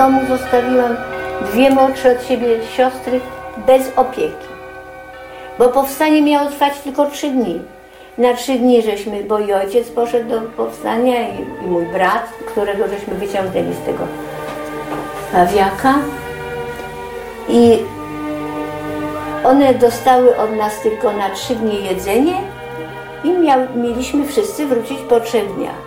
domu zostawiłam 2 młodsze od siebie siostry bez opieki. Bo powstanie miało trwać tylko 3 dni. Na 3 dni bo i ojciec poszedł do powstania i mój brat, którego żeśmy wyciągnęli z tego pawiaka. I one dostały od nas tylko na 3 dni jedzenie i mieliśmy wszyscy wrócić po 3 dniach.